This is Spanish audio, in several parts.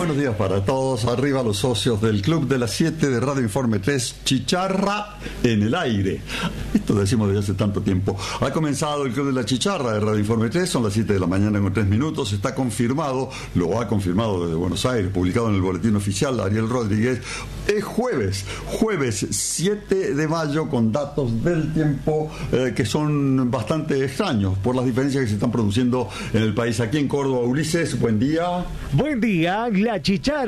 buenos días para todos. Arriba los socios del Club de las 7 de Radio Informe 3, Chicharra en el aire. Esto decimos desde hace tanto tiempo. Ha comenzado el Club de la Chicharra de Radio Informe 3, son las 7 de la mañana con 3 minutos. Está confirmado, lo ha confirmado desde Buenos Aires, publicado en el Boletín Oficial, Ariel Rodríguez. Es jueves 7 de mayo, con datos del tiempo que son bastante extraños por las diferencias que se están produciendo en el país. Aquí en Córdoba, Ulises, buen día. Buen día, la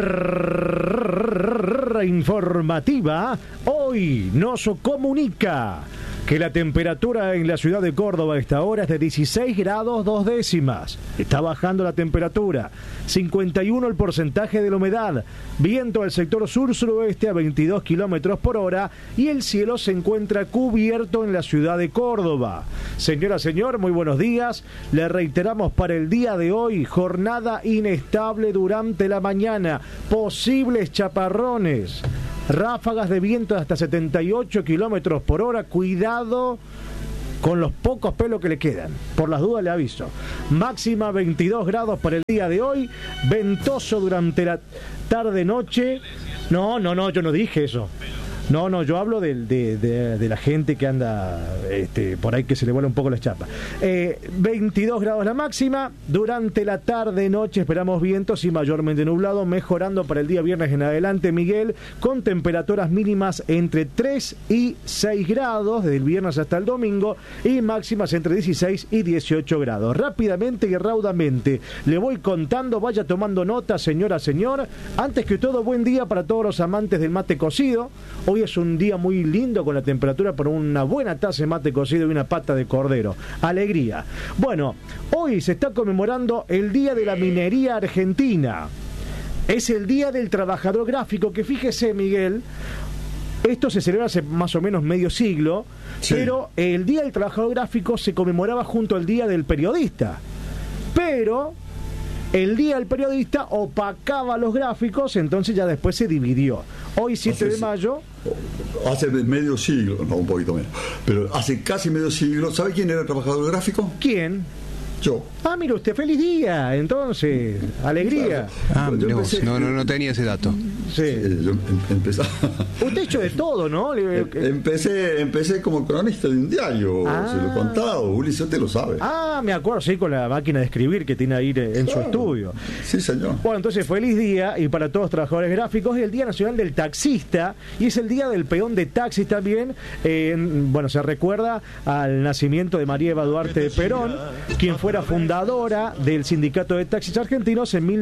Chicharra informativa hoy nos comunica que la temperatura en la ciudad de Córdoba a esta hora es de 16 grados 2 décimas. Está bajando la temperatura. 51 el porcentaje de la humedad. Viento al sector sur-suroeste a 22 kilómetros por hora y el cielo se encuentra cubierto en la ciudad de Córdoba. Señora, señor, muy buenos días. Le reiteramos para el día de hoy, jornada inestable durante la mañana. Posibles chaparrones. Ráfagas de viento de hasta 78 kilómetros por hora. Cuidado con los pocos pelos que le quedan. Por las dudas le aviso. Máxima 22 grados para el día de hoy. Ventoso durante la tarde-noche. No, yo no dije eso. No, yo hablo de la gente que anda por ahí, que se le vuela un poco la chapa. 22 grados la máxima. Durante la tarde-noche esperamos vientos y mayormente nublado, mejorando para el día viernes en adelante, Miguel, con temperaturas mínimas entre 3 y 6 grados desde el viernes hasta el domingo y máximas entre 16 y 18 grados. Rápidamente y raudamente le voy contando, vaya tomando nota, señora, señor. Antes que todo, buen día para todos los amantes del mate cocido. Hoy es un día muy lindo con la temperatura por una buena taza de mate cocido y una pata de cordero. Alegría. Bueno, hoy se está conmemorando el Día de la Minería Argentina. Es el Día del Trabajador Gráfico, que fíjese, Miguel, esto se celebra hace más o menos medio siglo, sí. Pero el Día del Trabajador Gráfico se conmemoraba junto al Día del Periodista. Pero el Día del Periodista opacaba los gráficos, entonces ya después se dividió. Hoy, 7 de mayo... Hace medio siglo, no, un poquito menos, pero hace casi medio siglo. ¿Sabe quién era el trabajador gráfico? ¿Quién? Yo. Ah, mire usted, feliz día, entonces, alegría. No tenía ese dato. Sí. Yo empecé. Usted ha hecho de todo, ¿no? Empecé como cronista de un diario, se lo he contado, Ulises, usted lo sabe. Ah, me acuerdo, sí, con la máquina de escribir que tiene ahí en su estudio. Sí, señor. Bueno, entonces, feliz día, y para todos los trabajadores gráficos, es el Día Nacional del Taxista, y es el Día del Peón de Taxis también. Bueno, se recuerda al nacimiento de María Eva Duarte de Perón, quien fuera fundadora del Sindicato de Taxis Argentinos en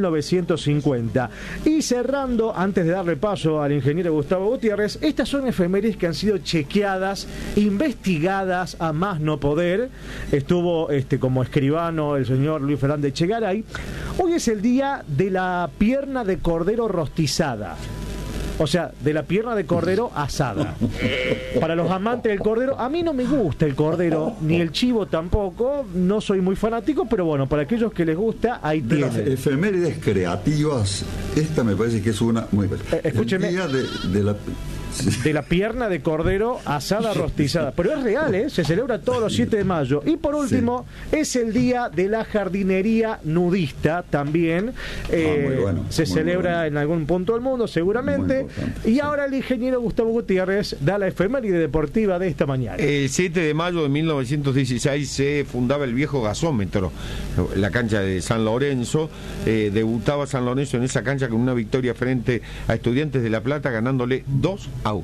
1950. Y cerrando, antes de darle paso al ingeniero Gustavo Gutiérrez, estas son efemérides que han sido chequeadas, investigadas a más no poder. Estuvo como escribano el señor Luis Fernández Chegaray. Hoy es el día de la pierna de cordero rostizada. O sea, de la pierna de cordero asada. Para los amantes del cordero, a mí no me gusta el cordero, ni el chivo tampoco, no soy muy fanático, pero bueno, para aquellos que les gusta, ahí tienen. De las efemérides creativas, esta me parece que es una muy... Escúcheme. El día de la pierna de cordero asada rostizada. Pero es real, se celebra todos los 7 de mayo. Y por último, es el día de la jardinería nudista también. Muy bueno, se muy celebra bueno. en algún punto del mundo, seguramente. Y sí. ahora el ingeniero Gustavo Gutiérrez da la efeméride deportiva de esta mañana. El 7 de mayo de 1916 se fundaba el viejo gasómetro, la cancha de San Lorenzo. Debutaba San Lorenzo en esa cancha con una victoria frente a Estudiantes de La Plata, ganándole 2-1.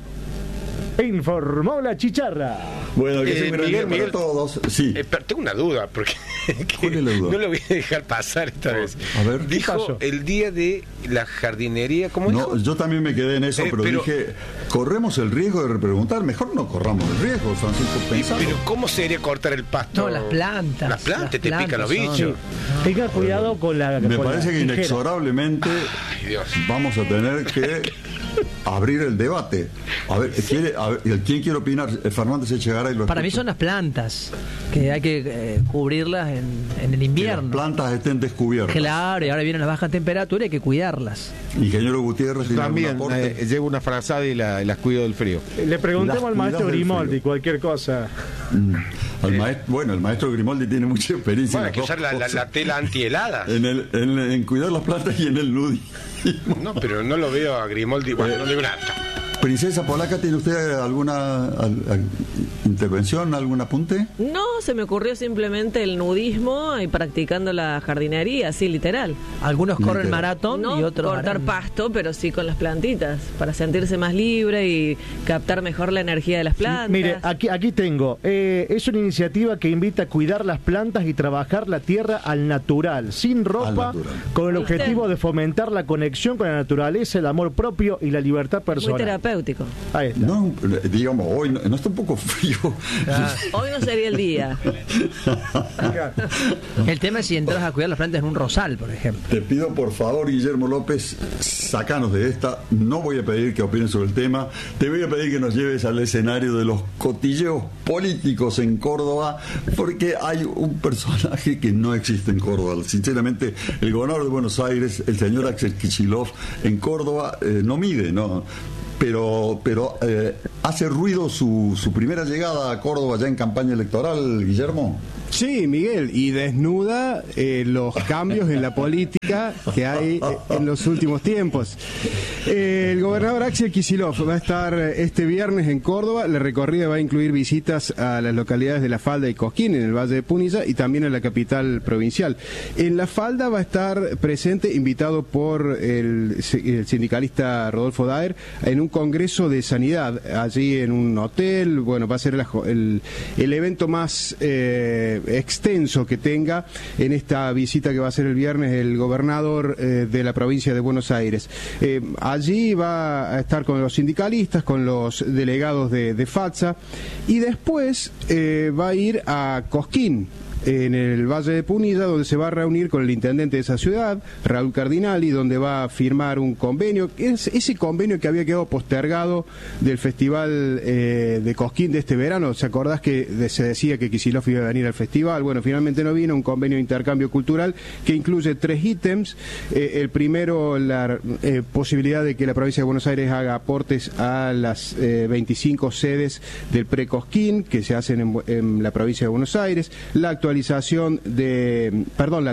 Informó la Chicharra. Bueno, que sea un gran día para todos. Sí. Pero tengo una duda, porque ¿cuál es la duda? no lo voy a dejar pasar esta vez. A ver. Dijo el día de la jardinería, ¿cómo no, dijo? yo también me quedé en eso, pero dije, corremos el riesgo de preguntar, mejor no corramos el riesgo, Francisco, pensando. Pero ¿cómo sería cortar el pasto? No, las plantas. Las plantas te pican los bichos. Sí. Tenga cuidado con la... Me con parece la que tijera. inexorablemente Ay, Dios. vamos a tener que abrir el debate. A ver, ¿quién quiere opinar? Fernández Echegaray lo Para mí escucha. son las plantas, que hay que cubrirlas en el Que invierno. las plantas estén descubiertas. Claro, y ahora vienen las bajas temperaturas y hay que cuidarlas. Ingeniero Gutiérrez, ¿tiene algún También aporte? llevo una frazada y las cuido del frío. Le preguntemos Las al maestro cuidas del Grimaldi frío. cualquier cosa. Bueno, el maestro Grimaldi tiene mucha experiencia Bueno, en hay que las usar dos la cosas. tela antihelada. En cuidar las plantas y en el nudismo. No, pero no lo veo a Grimaldi. Bueno, no digo nada. Princesa Polaca, ¿tiene usted alguna intervención, algún apunte? No, se me ocurrió simplemente el nudismo y practicando la jardinería, así literal. Algunos corren Literal. maratón No y otros cortar harán- pasto, pero sí con las plantitas, para sentirse más libre y captar mejor la energía de las plantas. Mire, aquí tengo. Es una iniciativa que invita a cuidar las plantas y trabajar la tierra al natural, sin ropa, natural. con el ¿Viste? objetivo de fomentar la conexión con la naturaleza, el amor propio y la libertad Muy personal. terapéutico. Ahí está. No, digamos, hoy no está un poco frío. Hoy no sería el día. El tema es si entras a cuidar las plantas en un rosal, por ejemplo. Te pido por favor, Guillermo López, sacanos de esta. No voy a pedir que opines sobre el tema. Te voy a pedir que nos lleves al escenario de los cotilleos políticos en Córdoba, porque hay un personaje que no existe en Córdoba. Sinceramente, el gobernador de Buenos Aires, el señor Axel Kicillof, en Córdoba no mide, ¿no? Pero hace ruido su primera llegada a Córdoba ya en campaña electoral, Guillermo. Sí, Miguel, y desnuda los cambios en la política que hay en los últimos tiempos. El gobernador Axel Kicillof va a estar este viernes en Córdoba. La recorrida va a incluir visitas a las localidades de La Falda y Cosquín, en el Valle de Punilla, y también a la capital provincial. En La Falda va a estar presente, invitado por el sindicalista Rodolfo Daer, en un congreso de sanidad, allí en un hotel. Bueno, va a ser el evento más extenso que tenga en esta visita que va a hacer el viernes el gobernador de la provincia de Buenos Aires. Allí va a estar con los sindicalistas, con los delegados de FATSA, y después va a ir a Cosquín, en el Valle de Punilla, donde se va a reunir con el intendente de esa ciudad, Raúl Cardinali, donde va a firmar un convenio. Es ese convenio que había quedado postergado del festival de Cosquín de este verano. ¿Se acordás que se decía que Kicillof iba a venir al festival? Bueno, finalmente no vino. Un convenio de intercambio cultural que incluye 3 ítems. El primero, la posibilidad de que la provincia de Buenos Aires haga aportes a las 25 sedes del pre-Cosquín que se hacen en la provincia de Buenos Aires. La actuación de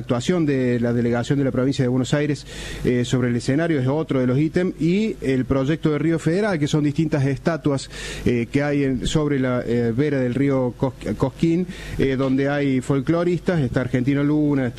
la delegación de la provincia de Buenos Aires sobre el escenario es otro de los ítems, y el proyecto de Río Federal, que son distintas estatuas que hay sobre la vera del río Cosquín, donde hay folcloristas. Está Argentino Luna,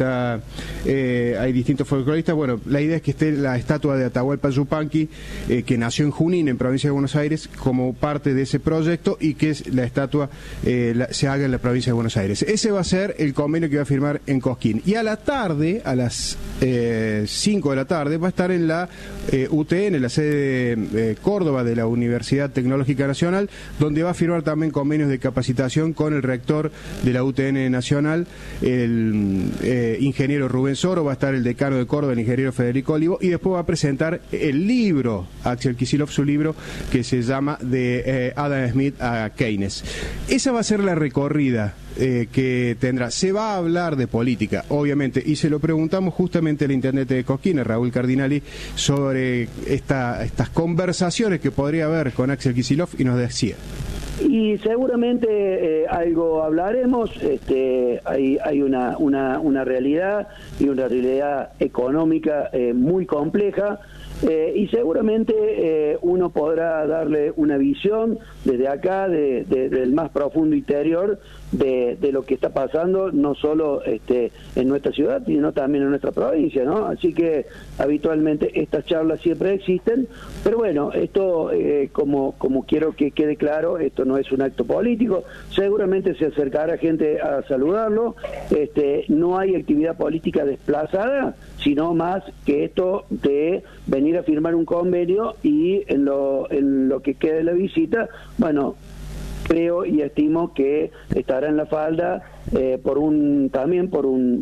hay distintos folcloristas. Bueno, la idea es que esté la estatua de Atahualpa Yupanqui, que nació en Junín, en provincia de Buenos Aires, como parte de ese proyecto, y que la estatua se haga en la provincia de Buenos Aires. Ese va a ser el convenio que va a firmar en Cosquín. Y a la tarde, a las 5 de la tarde, va a estar en la UTN, en la sede de Córdoba de la Universidad Tecnológica Nacional, donde va a firmar también convenios de capacitación con el rector de la UTN Nacional, el ingeniero Rubén Soro. Va a estar el decano de Córdoba, el ingeniero Federico Olivo, y después va a presentar el libro, Axel Kicillof, su libro, que se llama de Adam Smith a Keynes. Esa va a ser la recorrida que tendrá. Se va a hablar de política, obviamente, y se lo preguntamos justamente al intendente de Cosquín, a Raúl Cardinali, sobre estas conversaciones que podría haber con Axel Kicillof, y nos decía. Y seguramente algo hablaremos. Hay una realidad, y una realidad económica muy compleja, y seguramente uno podrá darle una visión desde acá, del más profundo interior de lo que está pasando, no solo en nuestra ciudad, sino también en nuestra provincia, ¿no? Así que habitualmente estas charlas siempre existen, pero bueno, esto como quiero que quede claro, esto no es un acto político. Seguramente se acercará gente a saludarlo. No hay actividad política desplazada, sino más que esto de venir a firmar un convenio, y en lo que quede de la visita, bueno, creo y estimo que estará en La Falda por un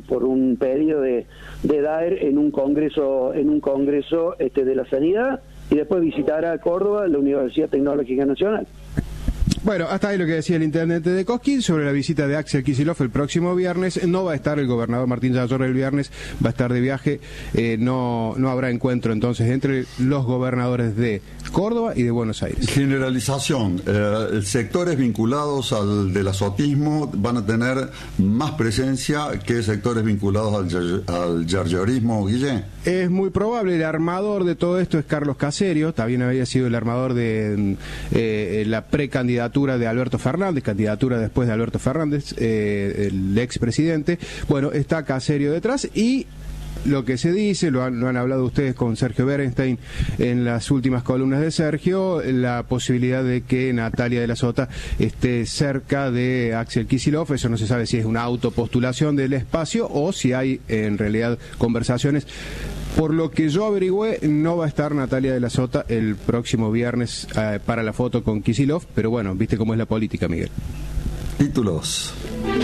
pedido de Daer en un congreso de la sanidad, y después visitará Córdoba, la Universidad Tecnológica Nacional. Bueno, hasta ahí lo que decía el intendente de Cosquín sobre la visita de Axel Kicillof el próximo viernes. No va a estar el gobernador Martín Sassor el viernes, va a estar de viaje. No habrá encuentro entonces entre los gobernadores de Córdoba y de Buenos Aires. Generalización, sectores vinculados al del azotismo van a tener más presencia que sectores vinculados al yarllorismo, Guille. Es muy probable. El armador de todo esto es Carlos Caserio, también había sido el armador de la precandidatura de Alberto Fernández, candidatura después de Alberto Fernández, el expresidente. Bueno, está Caserio detrás y lo que se dice, lo han hablado ustedes con Sergio Berenstein en las últimas columnas de Sergio, la posibilidad de que Natalia de la Sota esté cerca de Axel Kicillof. Eso no se sabe si es una autopostulación del espacio o si hay en realidad conversaciones. Por lo que yo averigüé, no va a estar Natalia de la Sota el próximo viernes para la foto con Kicillof, pero bueno, viste cómo es la política, Miguel. Títulos.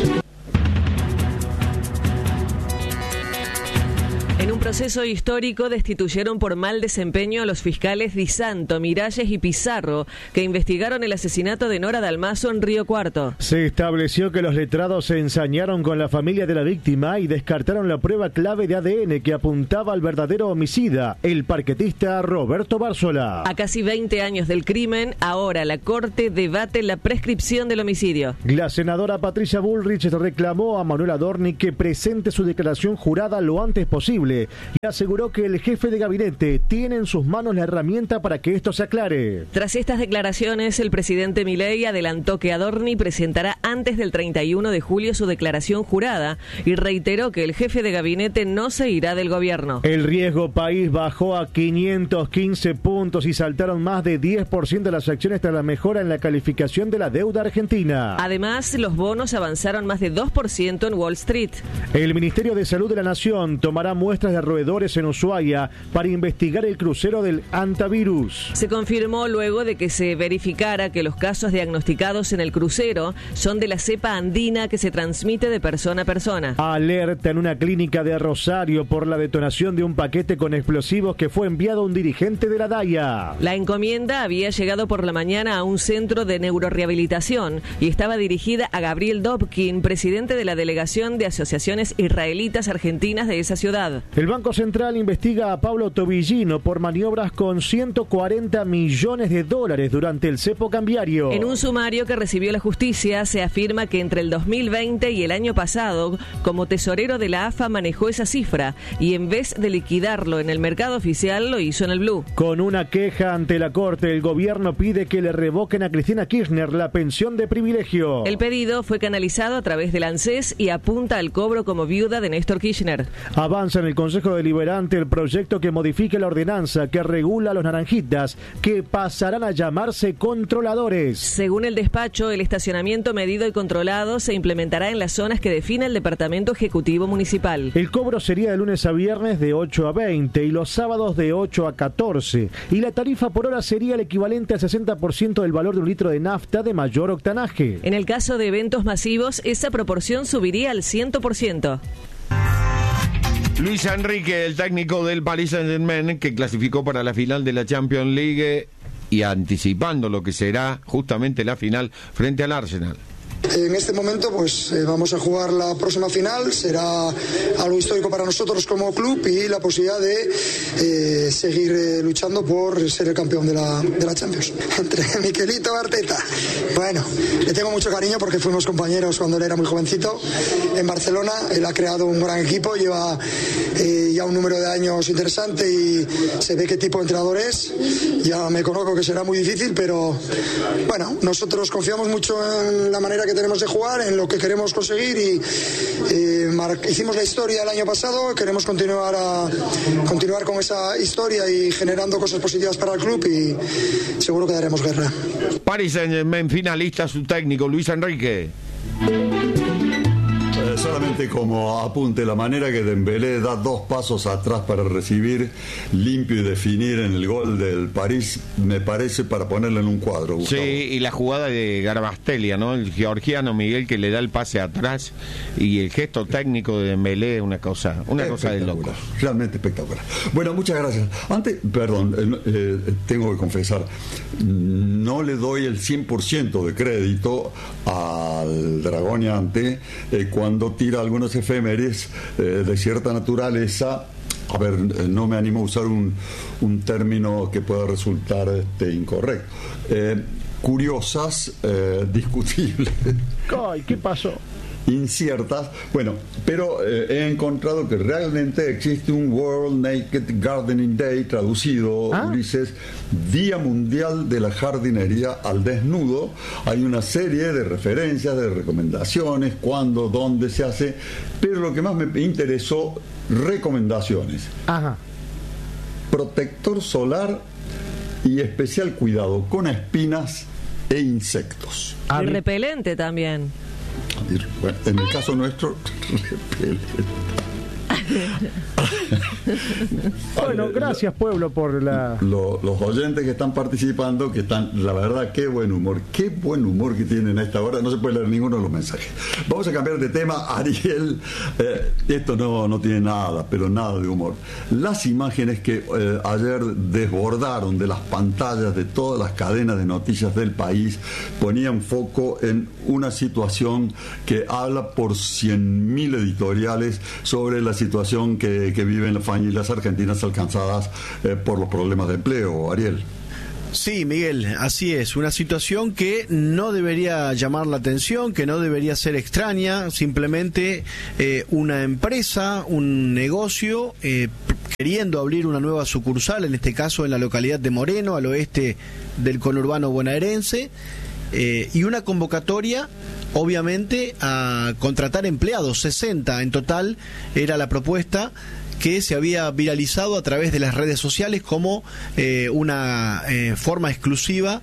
En un proceso histórico destituyeron por mal desempeño a los fiscales Di Santo, Miralles y Pizarro, que investigaron el asesinato de Nora Dalmazo en Río Cuarto. Se estableció que los letrados se ensañaron con la familia de la víctima y descartaron la prueba clave de ADN que apuntaba al verdadero homicida, el parquetista Roberto Bárzola. A casi 20 años del crimen, ahora la Corte debate la prescripción del homicidio. La senadora Patricia Bullrich reclamó a Manuel Adorni que presente su declaración jurada lo antes posible y aseguró que el jefe de gabinete tiene en sus manos la herramienta para que esto se aclare. Tras estas declaraciones, el presidente Milei adelantó que Adorni presentará antes del 31 de julio su declaración jurada y reiteró que el jefe de gabinete no se irá del gobierno. El riesgo país bajó a 515 puntos y saltaron más de 10% de las acciones tras la mejora en la calificación de la deuda argentina. Además, los bonos avanzaron más de 2% en Wall Street. El Ministerio de Salud de la Nación tomará muestras de roedores en Ushuaia para investigar el crucero del hantavirus. Se confirmó luego de que se verificara que los casos diagnosticados en el crucero son de la cepa andina que se transmite de persona a persona. Alerta en una clínica de Rosario por la detonación de un paquete con explosivos que fue enviado a un dirigente de la DAIA. La encomienda había llegado por la mañana a un centro de neurorehabilitación y estaba dirigida a Gabriel Dobkin, presidente de la Delegación de Asociaciones Israelitas Argentinas de esa ciudad. El Banco Central investiga a Pablo Tobillino por maniobras con $140 millones durante el cepo cambiario. En un sumario que recibió la justicia se afirma que entre el 2020 y el año pasado, como tesorero de la AFA manejó esa cifra y en vez de liquidarlo en el mercado oficial lo hizo en el blue. Con una queja ante la Corte, el gobierno pide que le revoquen a Cristina Kirchner la pensión de privilegio. El pedido fue canalizado a través del ANSES y apunta al cobro como viuda de Néstor Kirchner. Avanza en el Consejo Deliberante el proyecto que modifique la ordenanza que regula a los naranjitas, que pasarán a llamarse controladores. Según el despacho, el estacionamiento medido y controlado se implementará en las zonas que define el Departamento Ejecutivo Municipal. El cobro sería de lunes a viernes de 8 a 20 y los sábados de 8 a 14. Y la tarifa por hora sería el equivalente al 60% del valor de un litro de nafta de mayor octanaje. En el caso de eventos masivos, esa proporción subiría al 100%. Luis Enrique, el técnico del Paris Saint-Germain, que clasificó para la final de la Champions League y anticipando lo que será justamente la final frente al Arsenal. En este momento pues vamos a jugar la próxima final, será algo histórico para nosotros como club y la posibilidad de seguir luchando por ser el campeón de la Champions. Entre Miquelito y Arteta, bueno, le tengo mucho cariño porque fuimos compañeros cuando él era muy jovencito en Barcelona. Él ha creado un gran equipo, lleva ya un número de años interesante y se ve qué tipo de entrenador es. Ya me conozco que será muy difícil, pero bueno, nosotros confiamos mucho en la manera que tenemos de jugar, en lo que queremos conseguir y hicimos la historia el año pasado, queremos continuar con esa historia y generando cosas positivas para el club y seguro que daremos guerra. Paris Saint-Germain finalista, su técnico Luis Enrique. Solamente como apunte, la manera que Dembélé da 2 pasos atrás para recibir limpio y definir en el gol del París, me parece para ponerlo en un cuadro, Gustavo. Sí, y la jugada de Garbastelia, ¿no? El georgiano Miguel que le da el pase atrás y el gesto técnico de Dembélé, una cosa de loco. Realmente espectacular. Bueno, muchas gracias. Antes, perdón, tengo que confesar, no le doy el 100% de crédito al Dragoneante cuando tira algunos efemérides de cierta naturaleza. A ver, no me animo a usar un término que pueda resultar incorrecto. Curiosas, discutibles. Ay, ¿qué pasó? Inciertas, bueno, pero he encontrado que realmente existe un World Naked Gardening Day, traducido, Ulises, Día Mundial de la Jardinería al Desnudo. Hay una serie de referencias, de recomendaciones, cuándo, dónde se hace, pero lo que más me interesó, recomendaciones. Ajá. Protector solar y especial cuidado con espinas e insectos. Y repelente también. Bueno, en el caso nuestro, Bueno, gracias pueblo por la... Los oyentes que están participando, que están, la verdad, qué buen humor que tienen a esta hora, no se puede leer ninguno de los mensajes. Vamos a cambiar de tema, Ariel. Esto no tiene nada, pero nada de humor. Las imágenes que ayer desbordaron de las pantallas de todas las cadenas de noticias del país ponían foco en una situación que habla por 100.000 editoriales sobre la situación que viven las familias argentinas alcanzadas por los problemas de empleo. Ariel. Sí, Miguel, así es. Una situación que no debería llamar la atención, que no debería ser extraña. Simplemente una empresa, un negocio, queriendo abrir una nueva sucursal, en este caso en la localidad de Moreno, al oeste del conurbano bonaerense, y una convocatoria, obviamente, a contratar empleados. 60 en total era la propuesta, que se había viralizado a través de las redes sociales como una forma exclusiva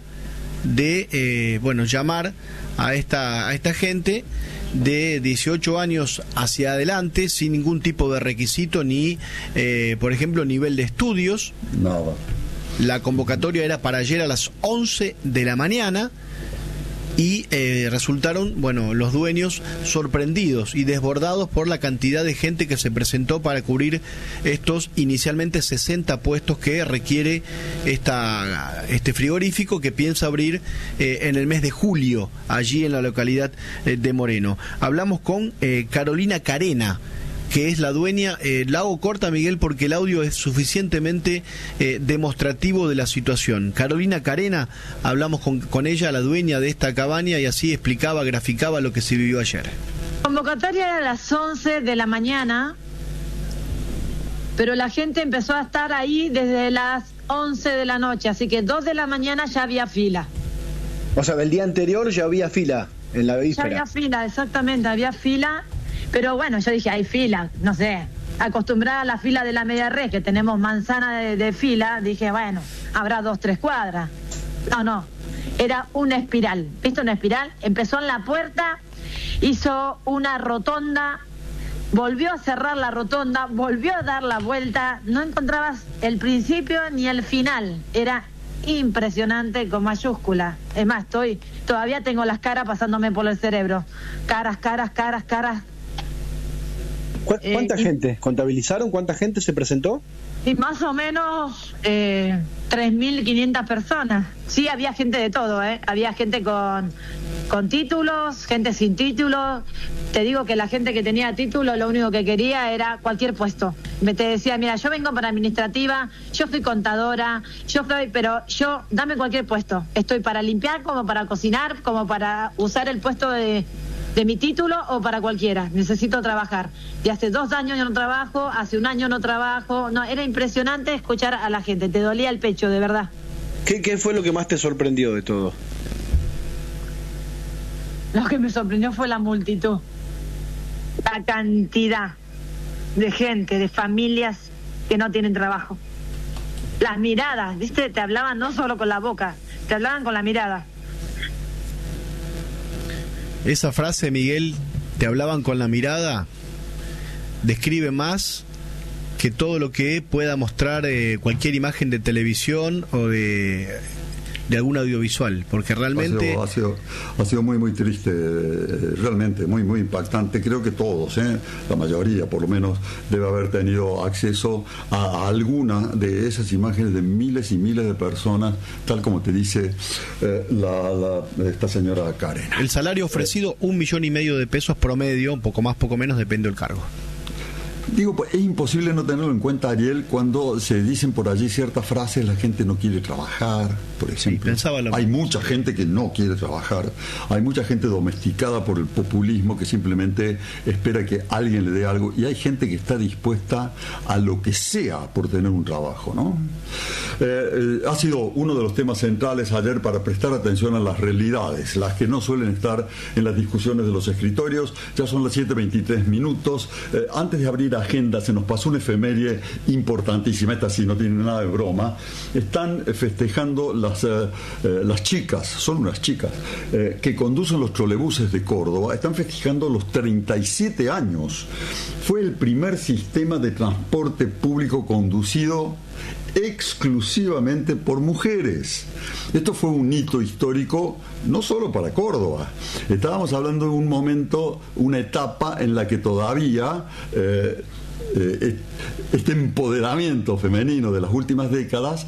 de llamar a esta gente de 18 años hacia adelante, sin ningún tipo de requisito ni, por ejemplo, nivel de estudios. Nada. La convocatoria era para ayer a las 11 de la mañana. Y resultaron, los dueños sorprendidos y desbordados por la cantidad de gente que se presentó para cubrir estos inicialmente 60 puestos que requiere este frigorífico, que piensa abrir en el mes de julio, allí en la localidad de Moreno. Hablamos con Carolina Carena, que es la dueña. La hago corta, Miguel, porque el audio es suficientemente demostrativo de la situación. Carolina Carena, hablamos con ella, la dueña de esta cabaña, y así graficaba lo que se vivió ayer. La convocatoria era a las 11 de la mañana, pero la gente empezó a estar ahí desde las 11 de la noche, así que 2 de la mañana ya había fila. O sea, del día anterior ya había fila en la víspera. Ya había fila, exactamente, había fila. Pero bueno, yo dije, hay fila, no sé, acostumbrada a la fila de la media red, que tenemos manzana de fila, dije, bueno, habrá 2, 3 cuadras. No, era una espiral, ¿viste una espiral? Empezó en la puerta, hizo una rotonda, volvió a cerrar la rotonda, volvió a dar la vuelta, no encontrabas el principio ni el final, era impresionante con mayúscula. Es más, todavía tengo las caras pasándome por el cerebro, caras. ¿Cuánta gente contabilizaron? ¿Cuánta gente se presentó? Y más o menos 3.500 personas. Sí, había gente de todo, había gente con títulos, gente sin títulos. Te digo que la gente que tenía título lo único que quería era cualquier puesto. Te decía, mira, yo vengo para administrativa, yo fui contadora, pero dame cualquier puesto. Estoy para limpiar, como para cocinar, como para usar el puesto de mi título o para cualquiera. Necesito trabajar. Y hace 2 años yo no trabajo, hace 1 año no trabajo. No, era impresionante escuchar a la gente. Te dolía el pecho, de verdad. ¿Qué fue lo que más te sorprendió de todo? Lo que me sorprendió fue la multitud. La cantidad de gente, de familias que no tienen trabajo. Las miradas, ¿viste? Te hablaban no solo con la boca, te hablaban con la mirada. Esa frase, Miguel, te hablaban con la mirada, describe más que todo lo que pueda mostrar cualquier imagen de televisión o de algún audiovisual, porque realmente ha sido muy muy triste, realmente muy muy impactante. Creo que todos, la mayoría por lo menos, debe haber tenido acceso a alguna de esas imágenes de miles y miles de personas, tal como te dice esta señora Karen. El salario ofrecido, 1,5 millones de pesos promedio, un poco más, poco menos, depende del cargo. Digo, pues, es imposible no tenerlo en cuenta, Ariel, cuando se dicen por allí ciertas frases: la gente no quiere trabajar, por ejemplo. Sí, hay mucha gente que no quiere trabajar, hay mucha gente domesticada por el populismo que simplemente espera que alguien le dé algo, y hay gente que está dispuesta a lo que sea por tener un trabajo, ¿no? Ha sido uno de los temas centrales ayer para prestar atención a las realidades, las que no suelen estar en las discusiones de los escritorios. Ya son las 7:23. Antes de abrir agenda, se nos pasó una efeméride importantísima. Esta sí no tiene nada de broma. Están festejando las chicas, son unas chicas que conducen los trolebuses de Córdoba. Están festejando los 37 años. Fue el primer sistema de transporte público conducido exclusivamente por mujeres. Esto fue un hito histórico no solo para Córdoba. Estábamos hablando de un momento, una etapa en la que todavía este empoderamiento femenino de las últimas décadas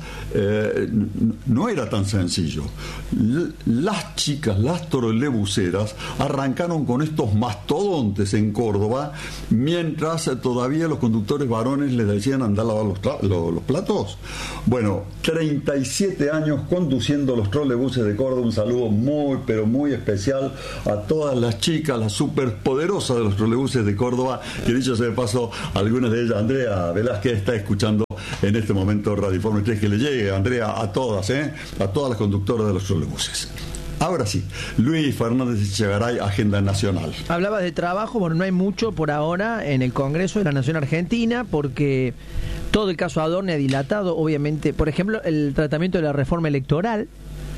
no era tan sencillo. Las chicas, las trolebuseras, arrancaron con estos mastodontes en Córdoba, mientras todavía los conductores varones les decían: andar a lavar los platos. Bueno, 37 años conduciendo los trolebuses de Córdoba. Un saludo muy, pero muy especial a todas las chicas, las superpoderosas de los trolebuses de Córdoba, que dicho sea de paso, algunas de ellas, Andrea Velázquez está escuchando en este momento Radio Informe 3, que le llegue, Andrea, a todas las conductoras de los trolebuses. Ahora sí, Luis Fernández Echegaray, Agenda Nacional. Hablabas de trabajo, bueno, no hay mucho por ahora en el Congreso de la Nación Argentina, porque todo el caso Adorni ha dilatado, obviamente. Por ejemplo, el tratamiento de la reforma electoral.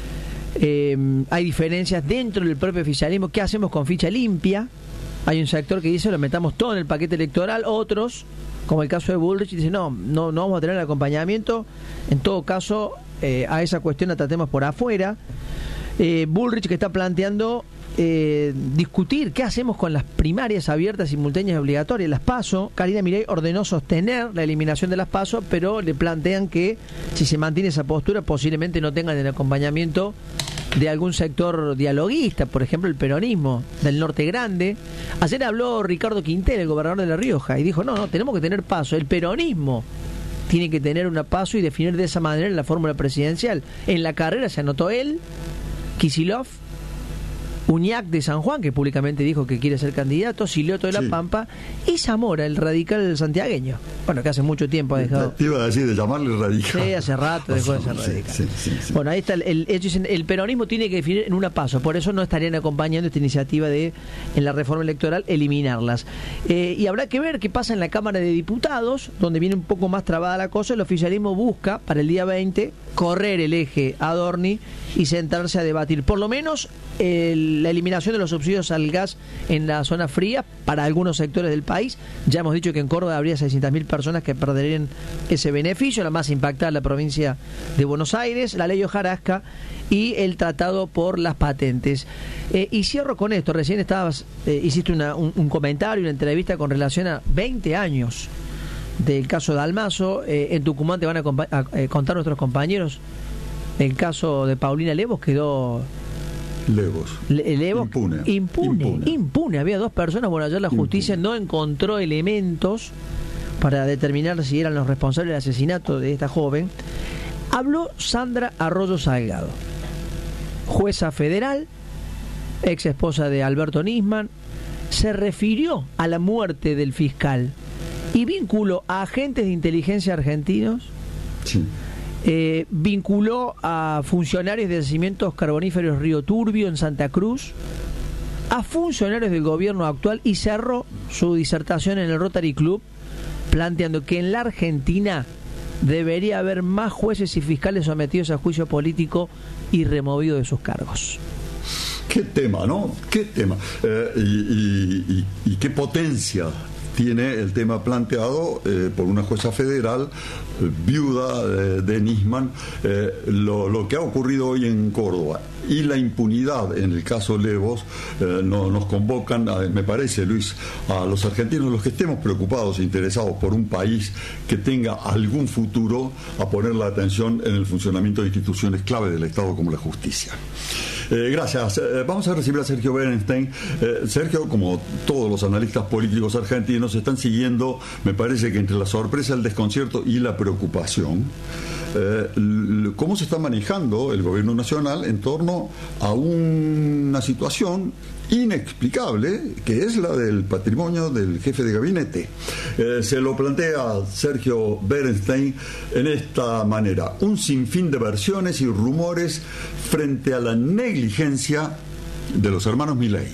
Hay diferencias dentro del propio oficialismo. ¿Qué hacemos con ficha limpia? Hay un sector que dice: lo metamos todo en el paquete electoral. Otros, como el caso de Bullrich, dicen: no vamos a tener el acompañamiento. En todo caso, a esa cuestión la tratemos por afuera. Bullrich, que está planteando discutir qué hacemos con las primarias abiertas, simultáneas y obligatorias, las PASO. Karina Milei ordenó sostener la eliminación de las PASO, pero le plantean que si se mantiene esa postura, posiblemente no tengan el acompañamiento de algún sector dialoguista, por ejemplo el peronismo del Norte Grande. Ayer habló Ricardo Quintel, el gobernador de La Rioja, y dijo: no, tenemos que tener PASO. El peronismo tiene que tener una PASO y definir de esa manera la fórmula presidencial. En la carrera se anotó él, Kicillof, Uñac de San Juan, que públicamente dijo que quiere ser candidato, Silioto de La Pampa, y Zamora, el radical santiagueño. Bueno, que hace mucho tiempo ha dejado. Te iba a decir de llamarle radical. Sí, hace rato dejó de ser radical. Sí. Bueno, ahí está. Ellos dicen: el peronismo tiene que definir en una PASO, por eso no estarían acompañando esta iniciativa de, en la reforma electoral, eliminarlas. Y habrá que ver qué pasa en la Cámara de Diputados, donde viene un poco más trabada la cosa. El oficialismo busca, para el día 20, correr el eje Adorni y sentarse a debatir, por lo menos, la eliminación de los subsidios al gas en la zona fría para algunos sectores del país. Ya hemos dicho que en Córdoba habría 600.000 personas que perderían ese beneficio, la más impactada la provincia de Buenos Aires, la ley hojarasca y el tratado por las patentes. Y cierro con esto: recién hiciste un comentario, una entrevista con relación a 20 años del caso de Dalmazo. En Tucumán te van a contar nuestros compañeros. El caso de Paulina Levos quedó... Levos. Impune. Había 2 personas. Bueno, ayer la justicia no encontró elementos para determinar si eran los responsables del asesinato de esta joven. Habló Sandra Arroyo Salgado, jueza federal, ex esposa de Alberto Nisman. Se refirió a la muerte del fiscal y vinculó a agentes de inteligencia argentinos. Sí. Vinculó a funcionarios de yacimientos carboníferos Río Turbio en Santa Cruz, a funcionarios del gobierno actual, y cerró su disertación en el Rotary Club planteando que en la Argentina debería haber más jueces y fiscales sometidos a juicio político y removidos de sus cargos. Qué tema, ¿no? Qué tema. Y qué potencia tiene el tema planteado por una jueza federal, viuda de Nisman, lo que ha ocurrido hoy en Córdoba y la impunidad en el caso Levos nos convocan, me parece, Luis, a los argentinos, los que estemos preocupados e interesados por un país que tenga algún futuro, a poner la atención en el funcionamiento de instituciones clave del Estado como la justicia. Gracias. Vamos a recibir a Sergio Berenstein. Sergio, como todos los analistas políticos argentinos, están siguiendo, me parece que entre la sorpresa, el desconcierto y la preocupación, cómo se está manejando el gobierno nacional en torno a una situación inexplicable, que es la del patrimonio del jefe de gabinete. Se lo plantea Sergio Berenstein en esta manera: un sinfín de versiones y rumores frente a la negligencia de los hermanos Milei.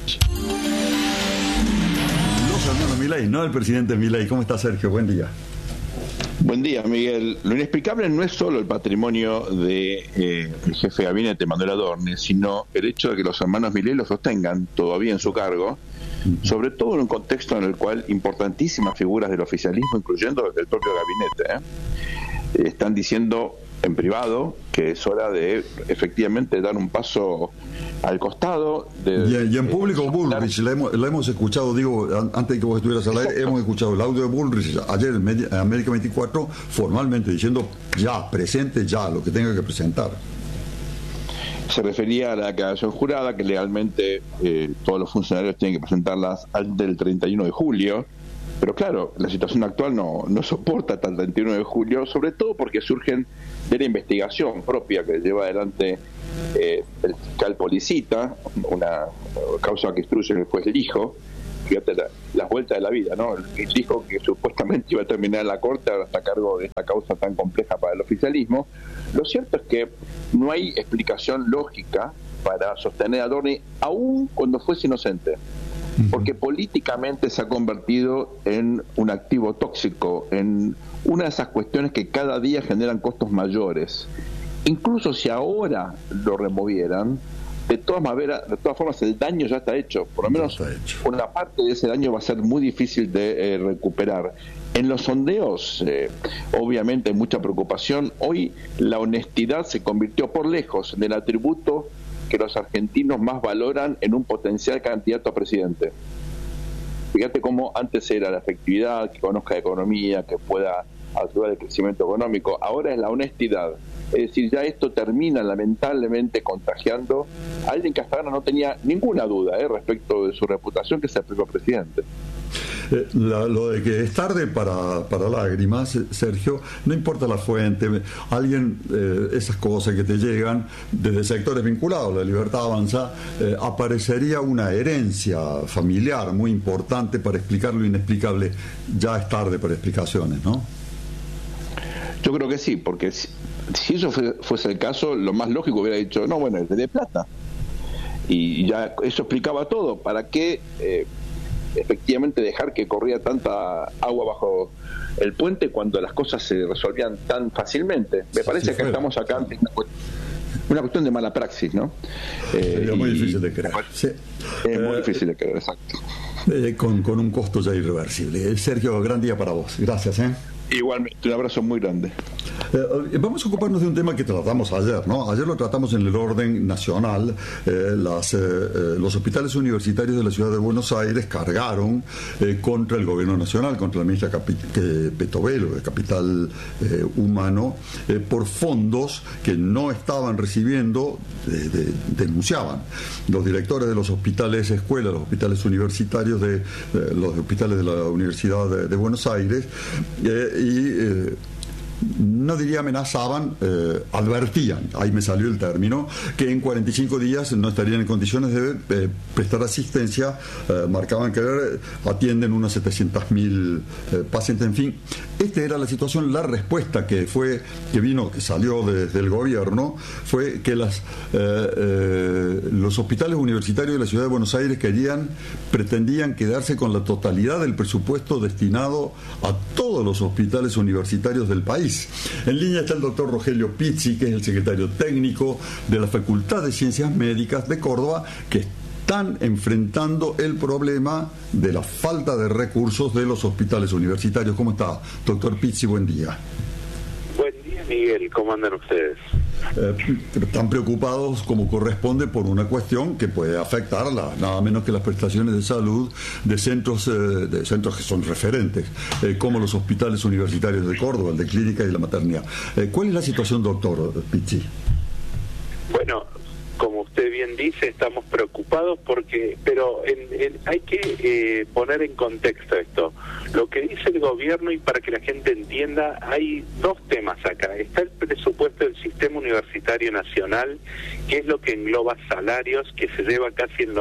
Los hermanos Milei, no el presidente Milei. ¿Cómo está, Sergio? Buen día. Buen día, Miguel. Lo inexplicable no es solo el patrimonio del jefe de gabinete, Manuel Adorni, sino el hecho de que los hermanos Milei lo sostengan todavía en su cargo, sobre todo en un contexto en el cual importantísimas figuras del oficialismo, incluyendo el propio gabinete, están diciendo en privado que es hora de efectivamente dar un paso al costado. Y en público Bullrich, la hemos escuchado, digo, antes de que vos estuvieras al aire, hemos escuchado el audio de Bullrich ayer en América 24, formalmente diciendo ya, presente ya lo que tenga que presentar. Se refería a la declaración jurada, que legalmente todos los funcionarios tienen que presentarlas antes del 31 de julio. Pero claro, la situación actual no soporta hasta el 31 de julio, sobre todo porque surgen de la investigación propia que lleva adelante el fiscal Policita, una causa que instruye el juez Lijo. Fíjate las vueltas de la vida, ¿no? El Lijo, que supuestamente iba a terminar en la corte, ahora está a cargo de esta causa tan compleja para el oficialismo. Lo cierto es que no hay explicación lógica para sostener a Adorni, aún cuando fuese inocente, porque políticamente se ha convertido en un activo tóxico, en una de esas cuestiones que cada día generan costos mayores. Incluso si ahora lo removieran, de todas formas el daño ya está hecho. Por lo menos una parte de ese daño va a ser muy difícil de recuperar. En los sondeos, obviamente hay mucha preocupación. Hoy la honestidad se convirtió por lejos en el atributo que los argentinos más valoran en un potencial candidato a presidente. Fíjate cómo antes era la efectividad, que conozca de economía, que pueda ayudar al crecimiento económico. Ahora es la honestidad. Es decir, ya esto termina lamentablemente contagiando a alguien que hasta ahora no tenía ninguna duda respecto de su reputación, que es el propio presidente. Lo de que es tarde para lágrimas, Sergio, no importa la fuente, alguien, esas cosas que te llegan desde sectores vinculados a la Libertad Avanza, aparecería una herencia familiar muy importante para explicar lo inexplicable. Ya es tarde para explicaciones, ¿no? Yo creo que sí, porque si eso fuese el caso, lo más lógico hubiera dicho, no, bueno, es de plata. Y ya eso explicaba todo. ¿Para qué efectivamente dejar que corría tanta agua bajo el puente cuando las cosas se resolvían tan fácilmente? Me parece que estamos acá ante una cuestión de mala praxis, ¿no? Sería muy difícil de creer. Sí. Es muy difícil de creer, exacto. Con un costo ya irreversible. Sergio, gran día para vos. Gracias, Igualmente, un abrazo muy grande. Vamos a ocuparnos de un tema que tratamos ayer, ¿no? Ayer lo tratamos en el orden nacional. Los hospitales universitarios de la ciudad de Buenos Aires cargaron contra el gobierno nacional, contra la ministra Petovelo, de Capital Humano, por fondos que no estaban recibiendo, denunciaban los directores de los hospitales escuelas, los hospitales universitarios los hospitales de la Universidad de Buenos Aires, no diría amenazaban, advertían, ahí me salió el término, que en 45 días no estarían en condiciones de prestar asistencia. Marcaban que atienden unas 700.000 pacientes, en fin. Esta era la situación. La respuesta que salió desde el gobierno fue que los hospitales universitarios de la ciudad de Buenos Aires pretendían quedarse con la totalidad del presupuesto destinado a todos los hospitales universitarios del país. En línea está el doctor Rogelio Pizzi, que es el secretario técnico de la Facultad de Ciencias Médicas de Córdoba, que están enfrentando el problema de la falta de recursos de los hospitales universitarios. ¿Cómo está, doctor Pizzi? Buen día. Buen día, Miguel. ¿Cómo andan ustedes? Están preocupados como corresponde por una cuestión que puede afectar nada menos que las prestaciones de salud de centros que son referentes, como los hospitales universitarios de Córdoba, el de Clínica y la Maternidad. ¿Cuál es la situación, doctor Pizzi? Bueno, como usted bien dice, estamos preocupados pero hay que poner en contexto esto. Lo que dice el gobierno, y para que la gente entienda, hay dos temas acá. Está el presupuesto del Sistema Universitario Nacional, que es lo que engloba salarios, que se lleva casi el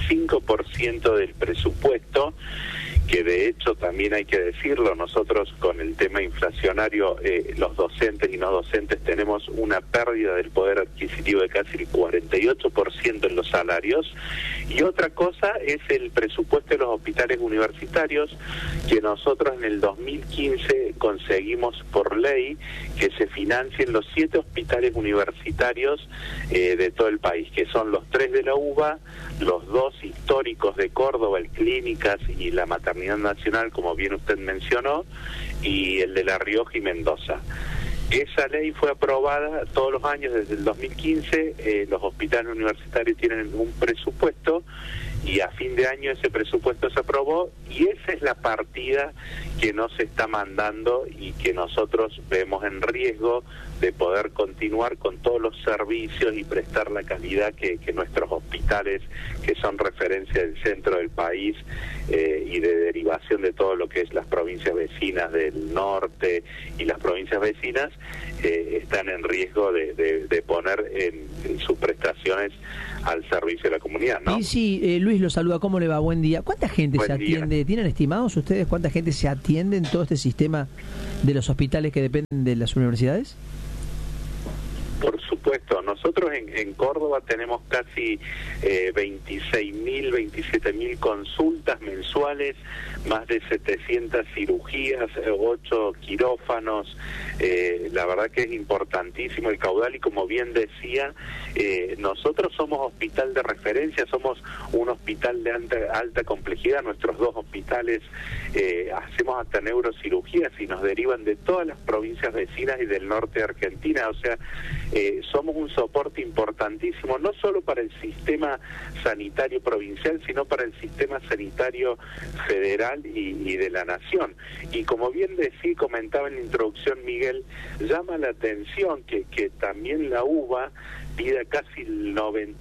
95% del presupuesto, que de hecho también hay que decirlo, nosotros con el tema inflacionario, los docentes y no docentes tenemos una pérdida del poder adquisitivo de casi el 48% en los salarios. Y otra cosa es el presupuesto de los hospitales universitarios, que nosotros en el 2015 conseguimos por ley que se financien los 7 hospitales universitarios de todo el país, que son los 3 de la UBA, los 2 históricos de Córdoba, el Clínicas y la Maternidad Nacional, como bien usted mencionó, y el de La Rioja y Mendoza. Esa ley fue aprobada todos los años desde el 2015, los hospitales universitarios tienen un presupuesto y a fin de año ese presupuesto se aprobó y esa es la partida que no se está mandando y que nosotros vemos en riesgo de poder continuar con todos los servicios y prestar la calidad que nuestros hospitales, que son referencia del centro del país y de derivación de todo lo que es las provincias vecinas del norte y las provincias vecinas, están en riesgo de poner en sus prestaciones al servicio de la comunidad, ¿no? Y sí, Luis lo saluda, ¿cómo le va? Buen día. ¿Cuánta gente se atiende? ¿Tienen estimados ustedes cuánta gente se atiende en todo este sistema de los hospitales que dependen de las universidades? Por supuesto, nosotros en Córdoba tenemos casi 26.000, 27.000 consultas mensuales, más de 700 cirugías, 8 quirófanos. La verdad que es importantísimo el caudal y como bien decía, nosotros somos hospital de referencia, somos un hospital de alta complejidad. Nuestros 2 hospitales hacemos hasta neurocirugías y nos derivan de todas las provincias vecinas y del norte de Argentina, o sea, somos un soporte importantísimo, no solo para el sistema sanitario provincial, sino para el sistema sanitario federal y de la nación. Y como bien decía, comentaba en la introducción Miguel, llama la atención que también la UBA pida casi el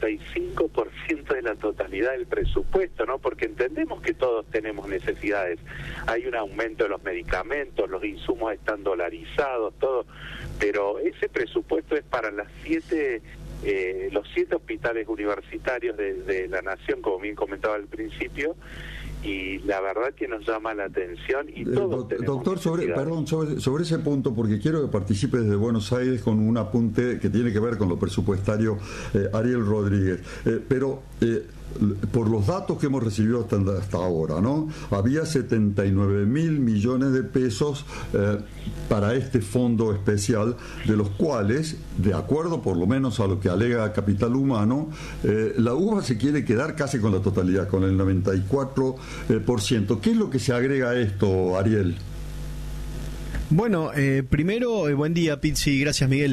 95% de la totalidad del presupuesto, ¿no? Porque entendemos que todos tenemos necesidades. Hay un aumento de los medicamentos, los insumos están dolarizados, todo, pero ese presupuesto es para los 7 hospitales universitarios de la nación, como bien comentaba al principio, y la verdad que nos llama la atención y todos doctor, sobre ese punto, porque quiero que participe desde Buenos Aires con un apunte que tiene que ver con lo presupuestario, Ariel Rodríguez, pero por los datos que hemos recibido hasta ahora, ¿no? Había 79.000 millones de pesos para este fondo especial, de los cuales, de acuerdo por lo menos a lo que alega Capital Humano, la UBA se quiere quedar casi con la totalidad, con el 94%. ¿Qué es lo que se agrega a esto, Ariel? Bueno, primero, buen día, Pizzi, gracias, Miguel.